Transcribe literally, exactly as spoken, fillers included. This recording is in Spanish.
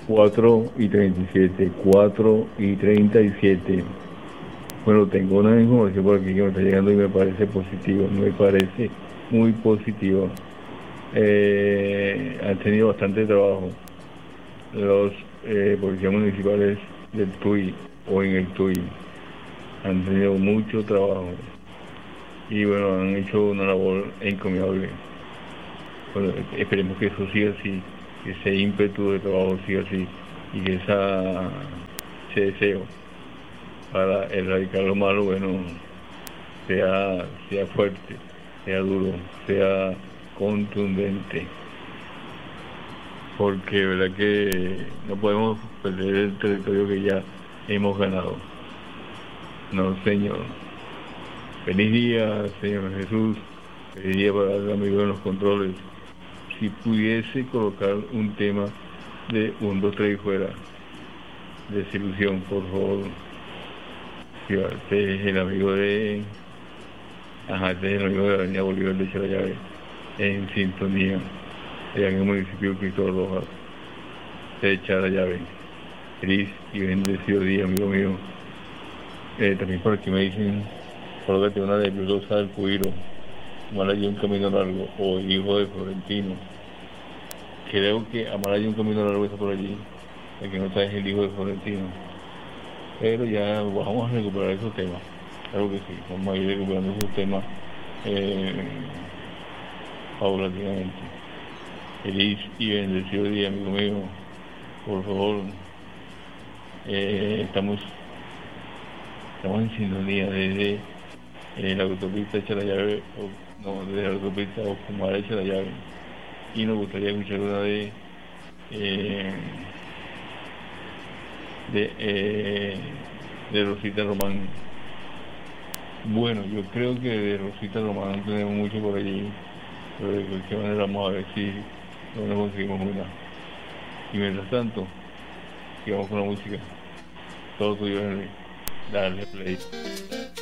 cuatro y treinta y siete, cuatro y treinta y siete. Bueno, tengo una información por aquí que me está llegando y me parece positivo, me parece muy positivo. Eh, han tenido bastante trabajo los eh, policías municipales del Tuy o en el Tuy. Han tenido mucho trabajo y bueno, han hecho una labor encomiable. Bueno, esperemos que eso siga así, que ese ímpetu de trabajo siga así y que esa, ese deseo para erradicar lo malo, bueno, sea, sea fuerte, sea duro, sea contundente. Porque verdad que no podemos perder el territorio que ya hemos ganado. No, señor. Feliz día, Señor Jesús. Feliz día para el amigo de los controles. Si pudiese colocar un tema de un, dos, tres y fuera. Desilusión, por favor. Sí, este es el amigo de... Ajá, este es el amigo de la Avenida Bolívar de Charallave. En sintonía. Allá en el municipio de Cristóbal Rojas. De Charallave. Feliz y bendecido día, amigo mío. Eh, también por aquí me dicen, colócate una de Blurosa del Cuiro, Amar allí un camino largo, o Hijo de Florentino. Creo que Amar allí un camino largo está por allí, el que no está es el Hijo de Florentino. Pero ya vamos a recuperar esos temas, claro que sí, vamos a ir recuperando esos temas eh, paulatinamente. Feliz y bendecido día, amigo mío. Por favor, eh, estamos, estamos en sintonía desde eh, la autopista echa la llave, o, no, desde la autopista Ocumare echa la llave. Y nos gustaría escuchar una de eh, de, eh, de Rosita Román. Bueno, yo creo que de Rosita Román no tenemos mucho por allí, pero de cualquier manera vamos a ver si no nos conseguimos una. Y mientras tanto, sigamos con la música. Todo tuyo, Henry. Dale play.